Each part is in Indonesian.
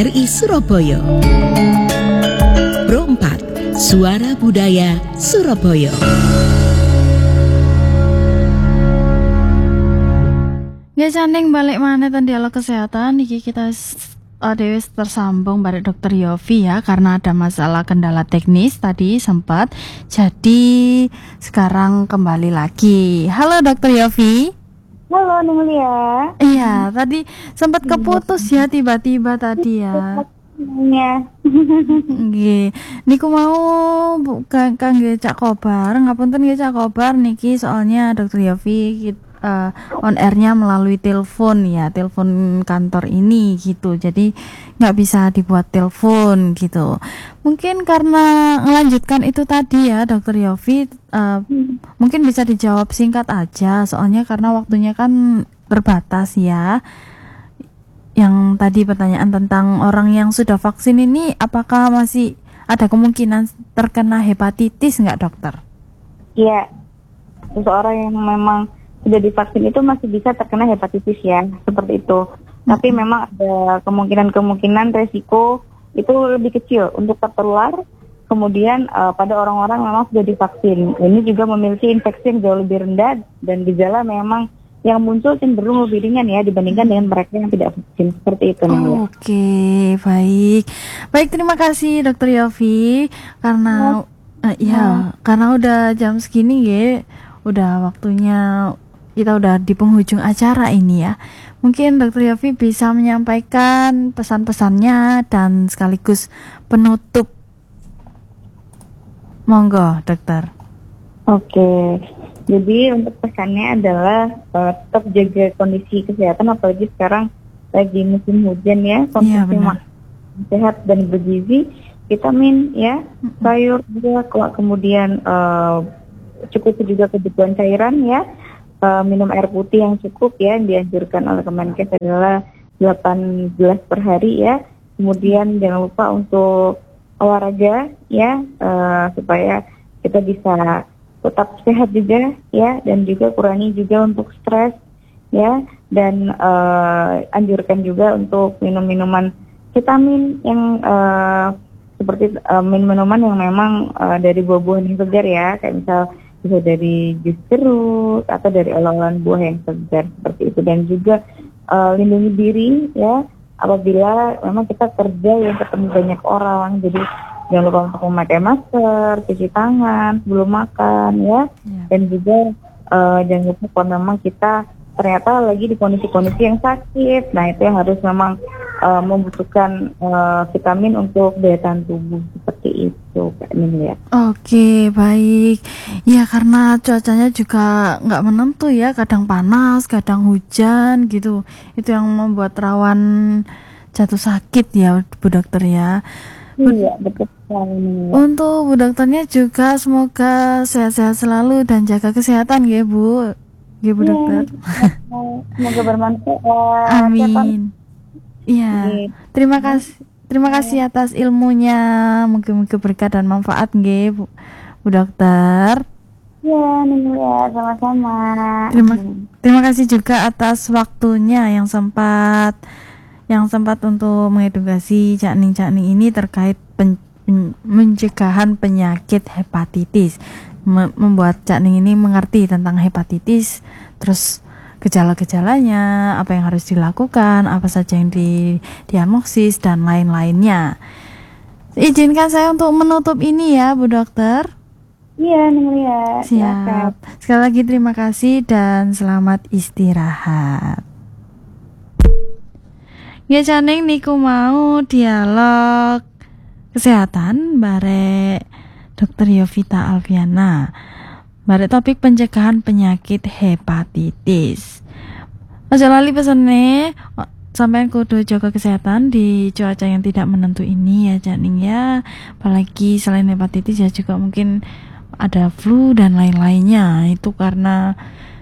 RRI Surabaya. Pro 4 Suara Budaya Surabaya. Nggih Caning balik maneh ten dialog kesehatan iki kita Dewi tersambung bareng Dokter Yofi ya, karena ada masalah kendala teknis tadi sempat. Jadi sekarang kembali lagi. Halo Dokter Yofi. Halo Nulia. Iya, tadi sempat keputus ya tiba-tiba tadi ya. Iya. Nggih. Niku mau kangge Cak Kobar, ngapunten nggih Cak Kobar niki soalnya Dokter Yofi on airnya melalui telepon ya, telepon kantor ini gitu, jadi nggak bisa dibuat telepon gitu. Mungkin karena melanjutkan itu tadi ya Dokter Yofi, mungkin bisa dijawab singkat aja soalnya karena waktunya kan terbatas ya. Yang tadi pertanyaan tentang orang yang sudah vaksin ini, apakah masih ada kemungkinan terkena hepatitis nggak dokter? Iya, seseorang yang memang sudah divaksin itu masih bisa terkena hepatitis ya, seperti itu. Tapi memang ada kemungkinan resiko itu lebih kecil untuk tertular. Kemudian pada orang-orang memang sudah divaksin, ini juga memiliki infeksi yang jauh lebih rendah dan gejala memang yang muncul cenderung lebih ringan ya dibandingkan dengan mereka yang tidak vaksin, seperti itu. Oke, baik terima kasih Dokter Yofi karena karena udah jam segini ya, udah waktunya. Kita udah di penghujung acara ini ya. Mungkin Dokter Yofi bisa menyampaikan pesan-pesannya dan sekaligus penutup. Monggo, Dokter. Oke. Jadi untuk pesannya adalah tetap jaga kondisi kesehatan, apalagi sekarang lagi musim hujan ya. Konsumsi sehat dan bergizi, vitamin ya, sayur juga, kemudian cukup juga kebutuhan cairan ya. Minum air putih yang cukup ya, yang dianjurkan oleh Kemenkes adalah 8 gelas per hari ya. Kemudian jangan lupa untuk olahraga ya, supaya kita bisa tetap sehat juga ya, dan juga kurangi juga untuk stres ya, dan anjurkan juga untuk minum minuman vitamin yang seperti minuman yang memang dari buah-buahan yang segar ya, kayak misal bisa dari jus jeruk atau dari olahan buah yang segar seperti itu. Dan juga lindungi diri ya, apabila memang kita kerja yang ketemu banyak orang, jadi jangan lupa untuk memakai masker, cuci tangan sebelum makan ya. Dan juga jangan lupa kalau memang kita ternyata lagi di kondisi-kondisi yang sakit, nah itu yang harus memang membutuhkan vitamin untuk daya tahan tubuh, seperti itu Kak Min ya. Oke, baik. Ya karena cuacanya juga nggak menentu ya, kadang panas, kadang hujan gitu. Itu yang membuat rawan jatuh sakit ya Bu Dokter ya. Iya, betul sekali. Untuk Bu Dokternya juga semoga sehat-sehat selalu dan jaga kesehatan ya Bu. Ya Bu Dokter. Semoga bermanfaat. Amin. Iya. Terima kasih atas ilmunya. Mungkin berkah dan manfaat nggih Bu Dokter. Ya, sama-sama. Terima kasih juga atas waktunya yang sempat untuk mengedukasi Cak Ning ini terkait pencegahan penyakit hepatitis. Membuat Cak Ning ini mengerti tentang hepatitis, terus gejala-gejalanya, apa yang harus dilakukan, apa saja yang didiagnosis dan lain-lainnya. Izinkan saya untuk menutup ini ya Bu Dokter. Iya, Nulia. Siap. Sekali lagi terima kasih dan selamat istirahat. Ya Caning niku mau dialog kesehatan bare Dokter Yovita Alfiana. Bare topik pencegahan penyakit hepatitis. Aja lali pesene sampean kudu jaga kesehatan di cuaca yang tidak menentu ini ya Caning ya. Apalagi selain hepatitis ya juga mungkin ada flu dan lain-lainnya. Itu karena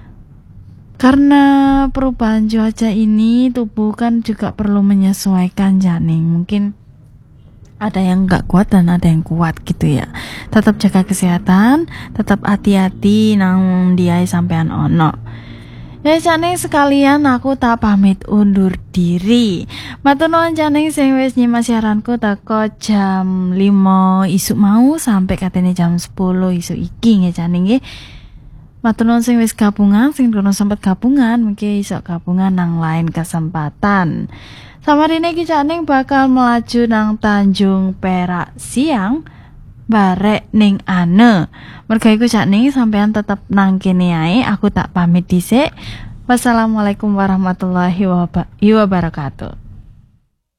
perubahan cuaca ini tubuh kan juga perlu menyesuaikan Caning. Mungkin ada yang nggak kuat dan ada yang kuat gitu ya. Tetap jaga kesehatan, tetap hati-hati nang diai sampean ono. Ya Caning sekalian aku tak pamit undur diri. Matur nuwun Caning sing wis nyimak siaranku teko jam 5 isuk mau sampai katene jam 10 isuk iki nggih Caning nggih. Matur nuwun sing wis gabungan, sing durung sempat gabungan, mungkin iso gabungan nang lain kesempatan. Samarine iki Caning bakal melaju nang Tanjung Perak siang barek ning Ane. Merga iku Caning sampean tetep nang kene ae, aku tak pamit dhisik. Wassalamualaikum warahmatullahi wabarakatuh.